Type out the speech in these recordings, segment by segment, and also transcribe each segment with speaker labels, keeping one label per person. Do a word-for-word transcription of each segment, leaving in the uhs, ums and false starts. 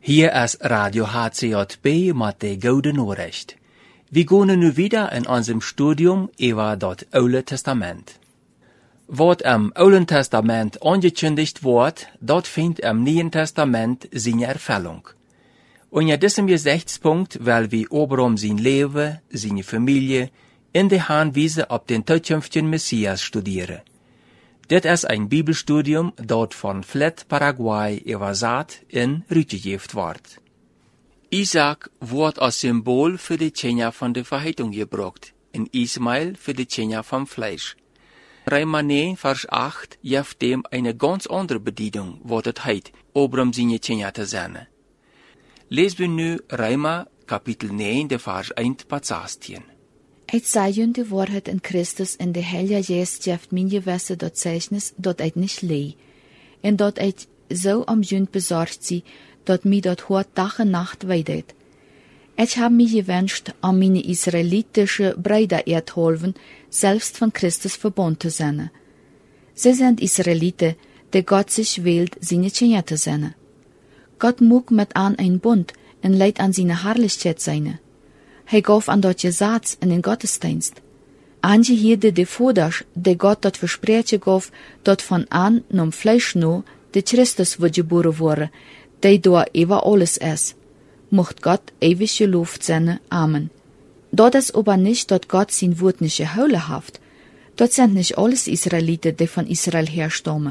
Speaker 1: Hier ist Radio H C J B mit der Gute Nachricht. Wir gehen nu wieder in unserem Studium über das Alte Testament. Was im Alten Testament angekündigt wird, dort findet im Neuen Testament seine Erfüllung. Und in diesem Gesichtspunkt will wir Abraham sein Leben, seine Familie, in der Hinweise auf den zukünftigen Messias studieren. Dit ist ein Bibelstudium, dort von Flat Paraguay übersetzt in Rüttegeft wird. Isaac wird als Symbol für die Tjenja von der Verheitung gebraucht, und Ismael für die Tjenja vom Fleisch. Römer neun, Vers acht, gibt dem eine ganz andere Bedienung, was es heißt, Abraham seine Tjenja zu sein. Lesen wir nu Römer, Kapitel neun, der Vers eins bis sechzehn.
Speaker 2: Het zei de waarheid in Christus en de Heilige Geest geeft mijn gewisse dat zeichnis dat het niet lee. En dat het zo om junt bezorgd zie, dat mij dat hoort dag en nacht weidet. Ik heb mij gewünscht, om mijn israelitische Brüder erdholven, selbst van Christus verbunden te zijn. Sie sind Israeliten, die Gott sich wählt, seine Tjenja te zijn. Gott moet met aan een bund en leidt aan seine Herrlichkeit zijn. Hij gaf aan dat Gesetz in den Gottesdienst. Angehierde de Voders, de Gott dat versprechen gaf, dat van aan nom Fleisch no, de Christus wordt geboren worden, die door ever alles is. Mocht Gott ewig geloofd zijn. Amen. Dat is aber nicht, dat Gott sein Wort nicht gehouden haft. Dat sind nicht alles Israeliten, die von Israel herstammen.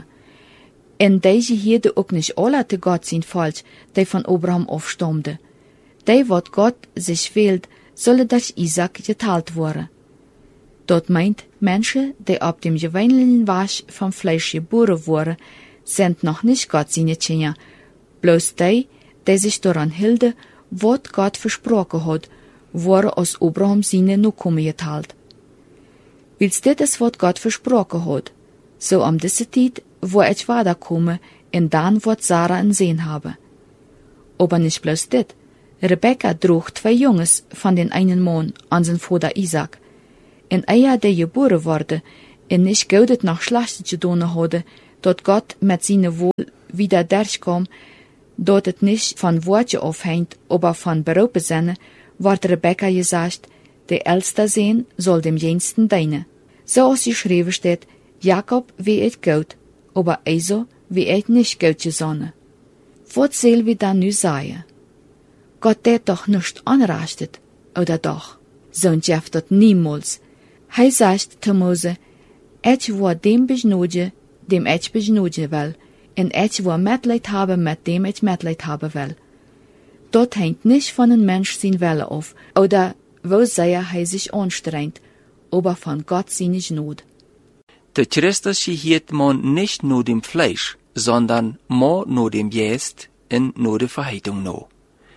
Speaker 2: En deze hierde ook nicht alle te Gott zijn falsch, die von Abraham afstamden. Die wat Gott sich wählt, sollen durch Isaac geteilt worden. Dat meint, Menschen, die ab dem gewöhnlichen Wasch vom Fleisch geboren wurden, sind noch nicht Gott seine Tjenja, bloß die, die sich daran hielten, was Gott versprochen hat, wurden aus Abraham seine Nachkommen geteilt. Wils dit is wat Gott versprochen hat, so am diese Zeit, wo ich weiterkomme, und dann wird Sarah ein Sehen haben. Aber nicht bloß dit. Rebecca droeg zwei Junges von den einen Mann an sein Vater Isaac. En eia die geboren worden, en nicht goudet nach Schlachten gedaan hadden, dat Gott mit seine Wohl wieder durchkam, dat het nicht von Wortje afhängt, aber von Beroepen zijn, wordt Rebecca gesagt, der älteste Sohn soll dem jüngsten dienen. So als geschrieben steht, Jakob wie het goud, aber Esau wie het nicht goud gesonnen. Was soll wir dann nu sagen? Gott der doch nicht anrechtet, oder doch? So Jeff dat niemals. Hij sagt zu Mose, ich will dem besnoeden, dem ich besnoeden will, en ich will Mitleid haben mit dem ich Mitleid haben will. Dort hängt nicht von einem Mensch sein Wille auf, oder wo sehr er sich anstrengt, aber von Gott seine Gnade.
Speaker 1: Der Christus hielt man nicht nur dem Fleisch, sondern more nur dem Geist und nur der Verheitung no.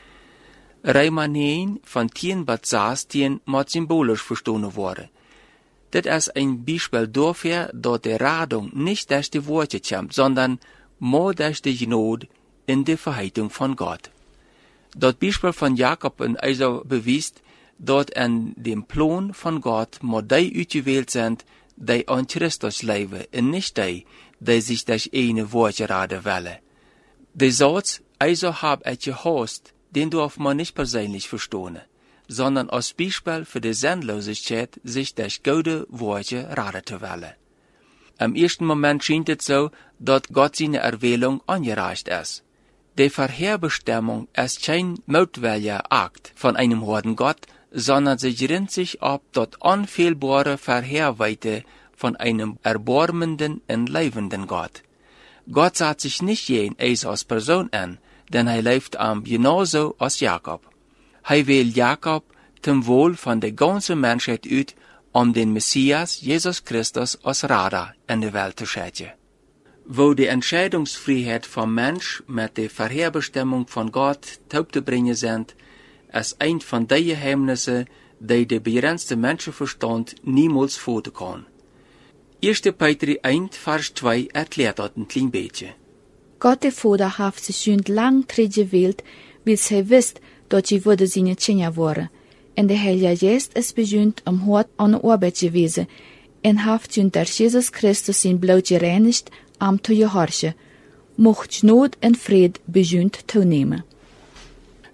Speaker 1: Römer neun von tien bis sechzehn moet symbolisch verstanden worden. Dit ist ein Beispiel dafür, dass die Radung nicht durch die Worte kommt, sondern more durch die Gnade in der Verheitung von Gott. Das Beispiel von Jakob und Esau beweist, dass in dem Plan von Gott more die ausgewählt sind, die an Christus leben, und nicht die, die sich durch eine Worte raden wollen. Der Satz, Esau hab ich gehasst, den darf man nicht persönlich verstehen, sondern als Beispiel für die Sinnlosigkeit, sich durch gute Worte raten zu wollen. Im ersten Moment scheint es so, dass Gott seine Erwählung angereicht ist. Die Vorherbestimmung ist kein mutwilliger Akt von einem hohen Gott, sondern sie gründet sich auf das unfehlbare Vorherweite von einem erbarmenden und lebenden Gott. Gott sah sich nicht jeden Esau als Person an, denn er lebt am genauso als Jakob. Er will Jakob zum Wohl von der ganzen Menschheit uit, um den Messias, Jesus Christus, als Retter in die Welt zu schicken. Wo die Entscheidungsfreiheit vom Mensch mit der Vorherbestimmung von Gott zu bringen sind, ist ein von den Geheimnissen, die der begrenzte Menschenverstand niemals vorstellen kann. erster Petrus eins, Vers zwei erklärt das ein klein bisschen.
Speaker 2: Gott der Vater hat sich schon lang gewählt, weil er wisst, dass sie würde seine Tjenja worden. En der Heilige Geist ist bestimmt am Hort an der Arbeit gewesen, en hat schon durch Jesus Christus sein Blut gereinigt, am zu gehorchen, mocht Not und Fried bestimmt zu nehmen.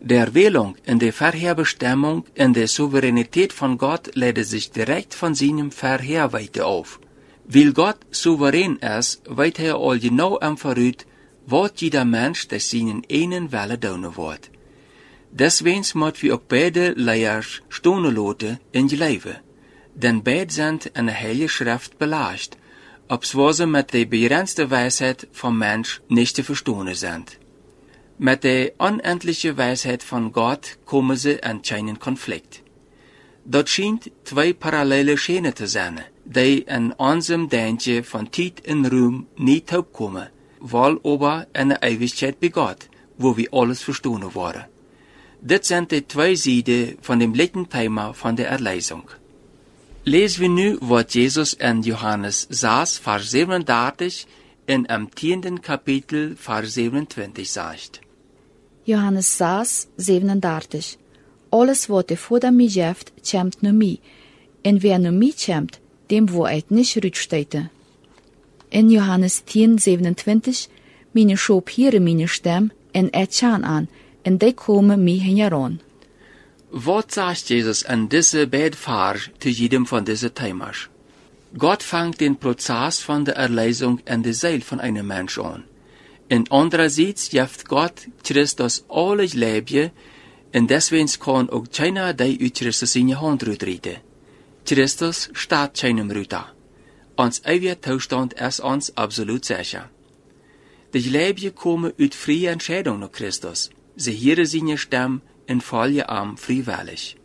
Speaker 1: Der Erwählung in der Vorherbestimmung in der Souveränität von Gott lädt sich direkt von seinem Vorherweite auf. Weil Gott souverän ist, weiß er all genau am Verrüt, was jeder Mensch des seinen einen Welle tun wird. Deswegen moet wir auch beide Leiers stonen laten in je leven. Denn beide sind in der Heilige Schrift belast, obwohl sie mit der begrenzten Weisheit vom Mensch nicht zu verstehen sind. Mit der unendlichen Weisheit von Gott kommen sie in keinen Konflikt. Dort scheint zwei parallele Schäne zu sein, die in unserem Denken von Zeit und Raum nicht aufkommen, weil aber in der Ewigkeit bei Gott, wo wir alles verstehen wollen. Das sind die zwei Seiten von dem letzten Thema von der Erlösung. Lesen wir nu, was Jesus in Johannes sechs, Vers siebenunddreißig, in am tienden Kapitel, Vers siebenundzwanzig sagt.
Speaker 2: Johannes sechs, siebenunddreißig. Alles wat de Vader mij geeft, komt naar mij. En wer naar mij komt, dem wo eit nicht rücksteite. In Johannes tien, siebenundzwanzig, meine Schob hier meine Stem, en et chan an, en de komen mij heran.
Speaker 1: Was sagt Jesus in diese beiden Verse zu jedem von diesen Themas? Gott fängt den Prozess von der Erlösung in der Seele von einem Menschen an. Und andererseits gibt Gott Christus alles Leben, und deswegen kann auch keiner die uit Christus in die Hand rütreden. Christus steht keinem Rüter. Ons eeuwige Zustand ist uns absolut sicher. Die Leben kommen uit freie Entscheidung nach Christus. Sie hören seine Stimme und folgen ihm freiwillig.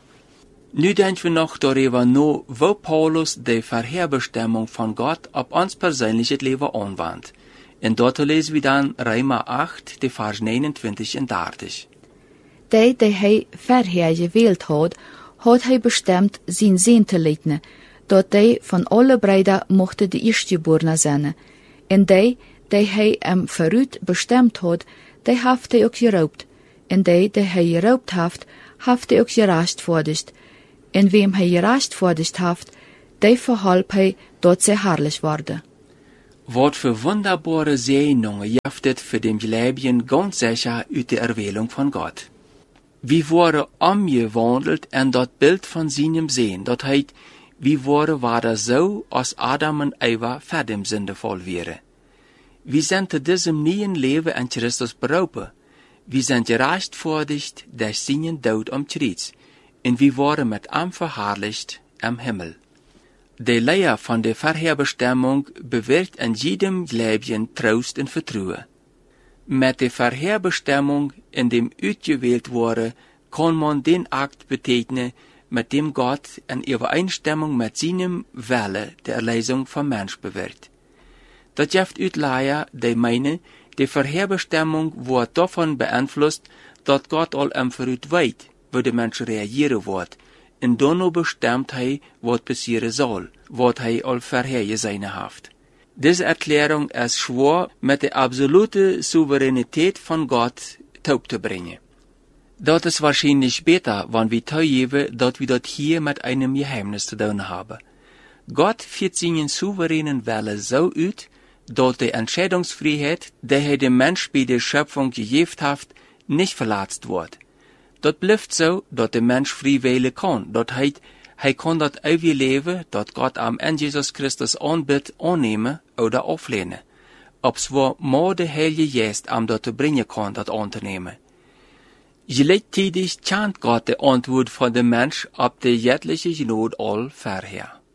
Speaker 1: Nu denken wir noch darüber nach, wo Paulus die Vorherbestimmung von Gott auf uns persönliches Leben anwandt. Und dort lesen wir dann Römer acht, die Vers neunundzwanzig und dreißig.
Speaker 2: Die, die hij vorher gewählt hat, hat hij bestimmt, zijn Sinn te leiden, dat die van alle Brüder mochte de Erstgeborene zijn. En die, die hij hem vooruit bestimmt hat, die heeft hij ook geraubt. En die, die hij geraubt heeft, heeft hij ook gerechtvaardigd. En wem hij gerechtvaardigd heeft, die verhalp hij dat zij herrlich worden.
Speaker 1: Wat für wunderbare Segnungen jaftet für den Leben ganz sicher uit der Erwählung von Gott. Wir wurden umgewandelt in dat Bild von seinem Sehen, dat heit, wir wurden weiter so, als Adam und Eva vor dem Sündefall wären. Wir sind zu diesem neuen Leben in Christus berufen. Wir sind gerechtfertigt durch seinen Tod am Kreuz, und wir wurden mit ihm verherrlicht am Himmel. Die Lehre von der Vorherbestimmung bewirkt in jedem Leben Trost und Vertrauen. Mit der Vorherbestimmung, in dem ausgewählt wurde, kann man den Akt betätigen, mit dem Gott in Übereinstimmung mit seinem Wille der Erlösung vom Mensch bewirkt. Das gibt Utleier, die meinen, die Vorherbestimmung wird davon beeinflusst, dass Gott all im Verrückt weiß, wie der Mensch reagieren wird, und dann noch bestimmt hij, was passieren soll, was hij al vorhergesehen hat. Diese Erklärung ist schwer mit der absoluten Souveränität von Gott zu bringen. Das ist wahrscheinlich besser, wenn wir zugeben, dass wir dort hier mit einem Geheimnis zu tun haben. Gott führt seinen souveränen Wille so aus, dass die Entscheidungsfreiheit, die er dem Mensch bei der Schöpfung gegeben hat, nicht verletzt wird. Das bleibt so, dass der Mensch frei wählen kann. Das heißt, er kann das ewige Leben, das Gott am in Jesus Christus anbietet, annehmen oder auflehnen. Ob's wo nur der Heilige Geist am dazu bringen kann, das anzunehmen. Gleichzeitig kennt Gott die Antwort von dem Mensch ab der jetzige Not all vorher.